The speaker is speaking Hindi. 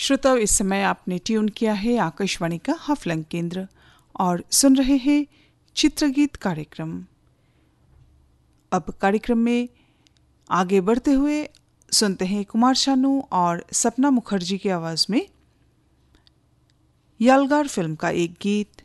श्रोताओं, इस समय आपने ट्यून किया है आकाशवाणी का हफलंग केंद्र और सुन रहे हैं चित्रगीत कार्यक्रम। अब कार्यक्रम में आगे बढ़ते हुए सुनते हैं कुमार शानू और सपना मुखर्जी की आवाज में यलगार फिल्म का एक गीत